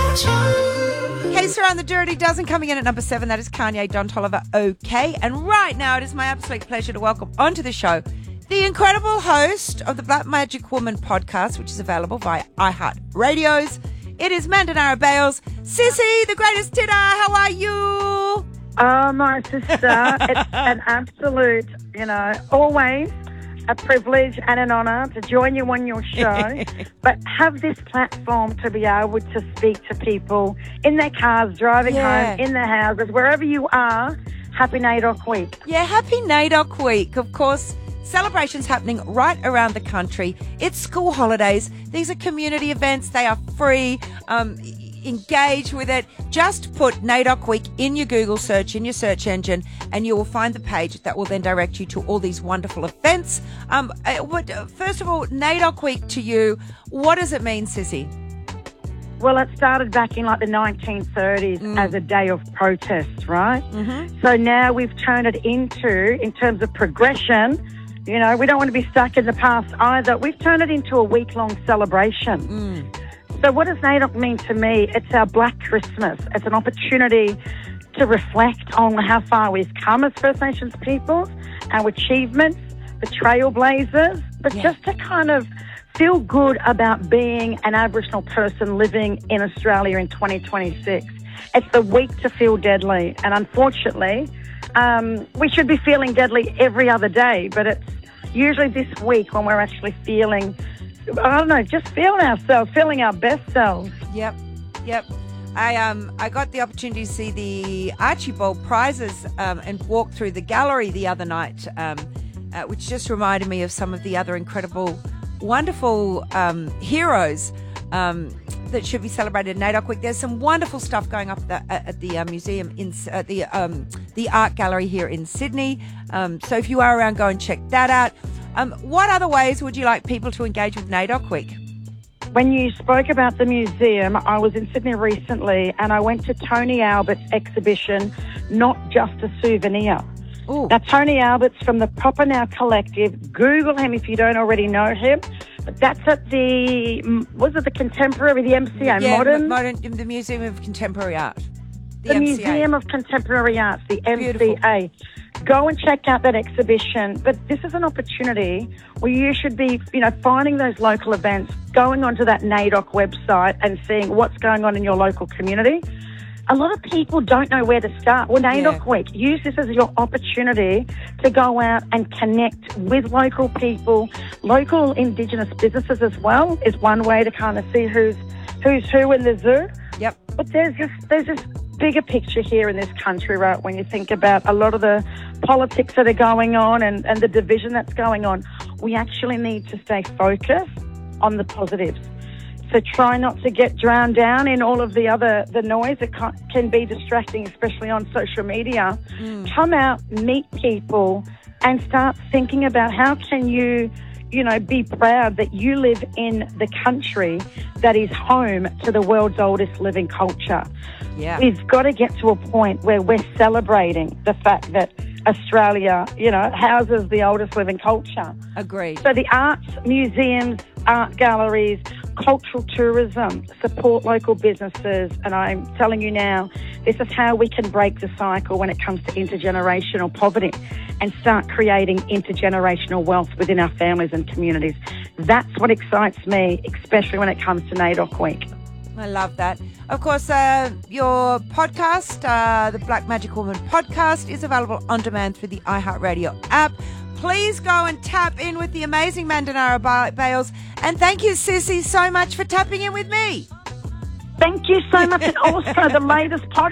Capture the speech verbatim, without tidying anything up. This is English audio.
Case Around the Dirty Dozen coming in at number seven. That is Kanye, Don Toliver, OK. And right now it is my absolute pleasure to welcome onto the show the incredible host of the Black Magic Woman podcast, which is available via iHeart Radios. It is Mandanara Bales. Sissy, the greatest titter, how are you? Oh, my sister, it's an absolute, you know, always a privilege and an honour to join you on your show, but have this platform to be able to speak to people in their cars, driving Yeah. home, in their houses, wherever you are. Happy NAIDOC Week. Yeah, happy NAIDOC Week. Of course, celebrations happening right around the country. It's school holidays. These are community events. They are free. Um, engage with it. Just put NAIDOC Week in your Google search, in your search engine, and you will find the page that will then direct you to all these wonderful events. Um, uh, what, uh, first of all, NAIDOC Week to you, what does it mean, Sissy? Well, it started back in like the nineteen thirties Mm. as a day of protest, right? Mm-hmm. So now we've turned it into, in terms of progression, you know, we don't want to be stuck in the past either. We've turned it into a week-long celebration. Mm. So what does NAIDOC mean to me? It's our Black Christmas. It's an opportunity to reflect on how far we've come as First Nations peoples, our achievements, the trailblazers, but Yeah. just to kind of feel good about being an Aboriginal person living in Australia in twenty twenty-six. It's the week to feel deadly, and unfortunately, um, we should be feeling deadly every other day, but it's usually this week when we're actually feeling, I don't know, just feeling ourselves, feeling our best selves. Yep, yep. I um I got the opportunity to see the Archibald prizes um, and walk through the gallery the other night, um, uh, which just reminded me of some of the other incredible, wonderful um, heroes um, that should be celebrated in NAIDOC Week. There's some wonderful stuff going up at the, at the uh, museum in uh, the um, the art gallery here in Sydney. Um, so if you are around, go and check that out. Um, what other ways would you like people to engage with NAIDOC Week? When you spoke about the museum, I was in Sydney recently and I went to Tony Albert's exhibition, Not Just a Souvenir. Ooh. Now, Tony Albert's from the Proper Now Collective. Google him if you don't already know him. But that's at the, was it the Contemporary, the M C A, yeah, Modern? modern, the Museum of Contemporary Art. The, The M C A. Museum of Contemporary Arts, the M C A. Beautiful. Go and check out that exhibition. But this is an opportunity where you should be, you know, finding those local events, going onto that NAIDOC website and seeing what's going on in your local community. A lot of people don't know where to start. Well, NAIDOC Yeah. Week, use this as your opportunity to go out and connect with local people. Local Indigenous businesses as well is one way to kind of see who's who's who in the zoo. Yep. But there's this, there's this bigger picture here in this country, right, when you think about a lot of the politics that are going on and, and the division that's going on. We actually need to stay focused on the positives. So try not to get drowned down in all of the other, the noise that can, can be distracting, especially on social media. Mm. Come out, meet people, and start thinking about how can you, you know, be proud that you live in the country that is home to the world's oldest living culture. Yeah. We've got to get to a point where we're celebrating the fact that Australia, you know, houses the oldest living culture. Agreed. So the arts, museums, art galleries, cultural tourism, support local businesses. And I'm telling you now, this is how we can break the cycle when it comes to intergenerational poverty and start creating intergenerational wealth within our families and communities. That's what excites me, especially when it comes to NAIDOC Week. I love that. Of course, uh, your podcast, uh, the Black Magic Woman podcast, is available on demand through the iHeartRadio app. Please go and tap in with the amazing Mandanara ba- Bales. And thank you, Sissy, so much for tapping in with me. Thank you so much. And also the latest podcast.